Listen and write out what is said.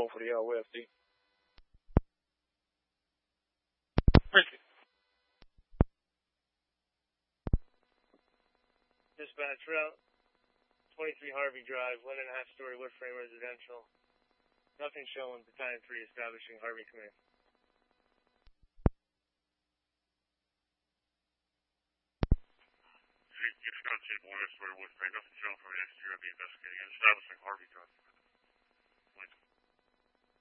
1 for the LWFD. Dispatch route 23 Harvey Drive, 1.5-story wood frame residential. Nothing showing. Battalion 3 establishing Harvey command. Dispatch 8, 1.5-story wood frame. Nothing showing from an exterior. I'll be investigating and establishing Harvey Drive.